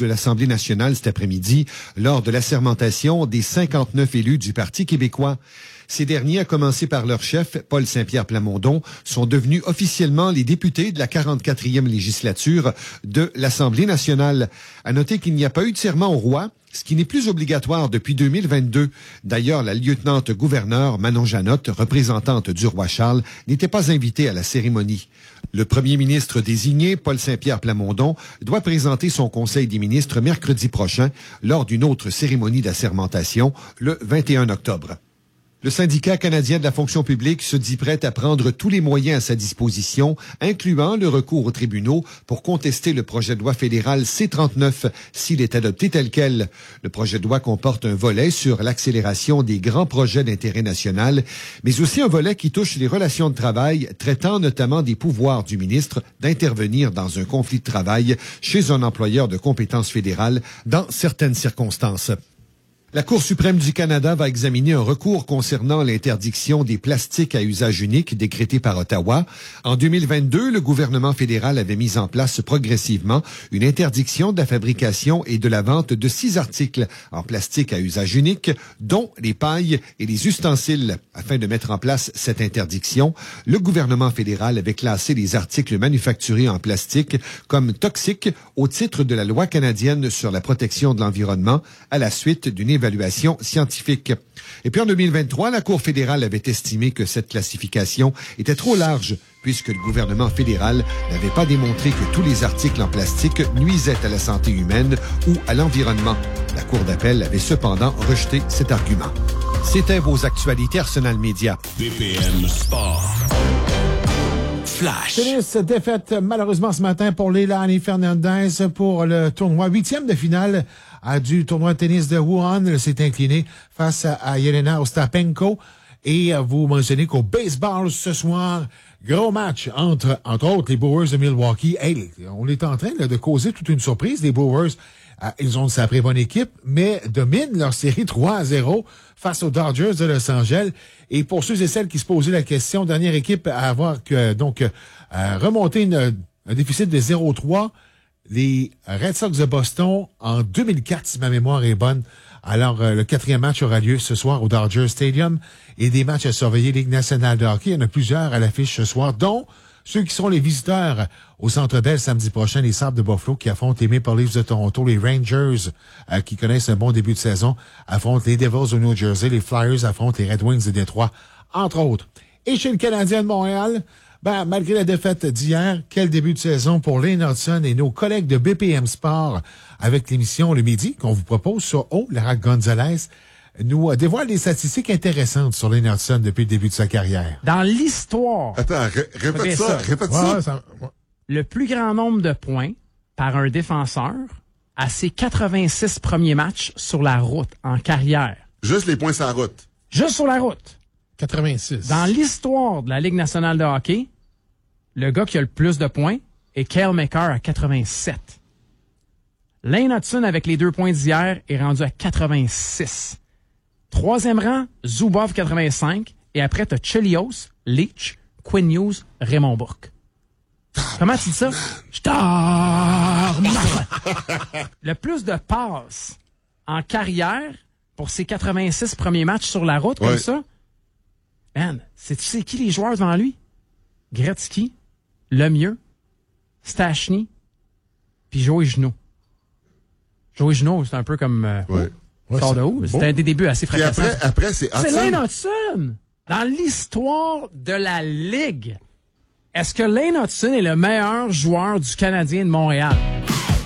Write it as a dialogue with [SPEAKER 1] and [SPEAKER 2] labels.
[SPEAKER 1] de l'Assemblée nationale cet après-midi lors de l'assermentation des 59 élus du Parti québécois. Ces derniers, à commencer par leur chef, Paul Saint-Pierre Plamondon, sont devenus officiellement les députés de la 44e législature de l'Assemblée nationale. À noter qu'il n'y a pas eu de serment au roi, ce qui n'est plus obligatoire depuis 2022. D'ailleurs, la lieutenant-gouverneure Manon Janotte, représentante du roi Charles, n'était pas invitée à la cérémonie. Le premier ministre désigné, Paul Saint-Pierre Plamondon, doit présenter son conseil des ministres mercredi prochain lors d'une autre cérémonie d'assermentation le 21 octobre. Le syndicat canadien de la fonction publique se dit prêt à prendre tous les moyens à sa disposition, incluant le recours aux tribunaux pour contester le projet de loi fédéral C-39 s'il est adopté tel quel. Le projet de loi comporte un volet sur l'accélération des grands projets d'intérêt national, mais aussi un volet qui touche les relations de travail, traitant notamment des pouvoirs du ministre d'intervenir dans un conflit de travail chez un employeur de compétences fédérales dans certaines circonstances. La Cour suprême du Canada va examiner un recours concernant l'interdiction des plastiques à usage unique décrété par Ottawa. En 2022, le gouvernement fédéral avait mis en place progressivement une interdiction de la fabrication et de la vente de 6 articles en plastique à usage unique, dont les pailles et les ustensiles. Afin de mettre en place cette interdiction, le gouvernement fédéral avait classé les articles manufacturés en plastique comme toxiques au titre de la loi canadienne sur la protection de l'environnement à la suite d'une évaluation scientifique. Et puis en 2023, la Cour fédérale avait estimé que cette classification était trop large puisque le gouvernement fédéral n'avait pas démontré que tous les articles en plastique nuisaient à la santé humaine ou à l'environnement. La Cour d'appel avait cependant rejeté cet argument. C'était vos actualités Arsenal Média.
[SPEAKER 2] BPM Sport. Flash.
[SPEAKER 3] Tennis, défaite malheureusement ce matin pour Leilani Fernandez pour le tournoi 8e de finale du tournoi de tennis de Wuhan. Elle s'est inclinée face à Jelena Ostapenko. Et vous mentionnez qu'au baseball ce soir, gros match entre autres, les Brewers de Milwaukee. Hey, on est en train de causer toute une surprise. Les Brewers, ils ont une sacrée bonne équipe, mais dominent leur série 3-0 face aux Dodgers de Los Angeles. Et pour ceux et celles qui se posaient la question, dernière équipe à avoir remonté un déficit de 0-3, les Red Sox de Boston en 2004, si ma mémoire est bonne. Alors, le 4e match aura lieu ce soir au Dodger Stadium et des matchs à surveiller Ligue nationale de hockey. Il y en a plusieurs à l'affiche ce soir, dont ceux qui seront les visiteurs au Centre Bell samedi prochain, les Sabres de Buffalo qui affrontent les Maple Leafs de Toronto, les Rangers qui connaissent un bon début de saison affrontent les Devils au New Jersey, les Flyers affrontent les Red Wings de Détroit, entre autres. Et chez le Canadien de Montréal, malgré la défaite d'hier, quel début de saison pour Lane Hudson et nos collègues de BPM Sport avec l'émission Le Midi qu'on vous propose sur Lara Gonzalez nous dévoile des statistiques intéressantes sur Lane Hudson depuis le début de sa carrière.
[SPEAKER 4] Dans l'histoire...
[SPEAKER 5] Attends, répète ça.
[SPEAKER 4] Le plus grand nombre de points par un défenseur à ses 86 premiers matchs sur la route en carrière.
[SPEAKER 5] Juste les points sur la route.
[SPEAKER 4] Juste sur la route.
[SPEAKER 3] 86.
[SPEAKER 4] Dans l'histoire de la Ligue nationale de hockey, le gars qui a le plus de points est Cale Makar à 87. Lane Hudson, avec les 2 points d'hier, est rendu à 86. 3e rang, Zubov 85. Et après, t'as Chelios, Leach, Quinn Hughes, Raymond Bourque. Comment tu dis ça? Le plus de passes en carrière pour ses 86 premiers matchs sur la route, comme ça. Man, tu sais qui les joueurs devant lui? Gretzky, Lemieux, Stachny, puis Joey Genot. Joey Genot, c'est un peu comme... sort de où? C'était un des débuts assez fracassants.
[SPEAKER 5] Après, c'est Hudson.
[SPEAKER 4] C'est Lane Hudson! Dans l'histoire de la Ligue, est-ce que Lane Hudson est le meilleur joueur du Canadien de Montréal?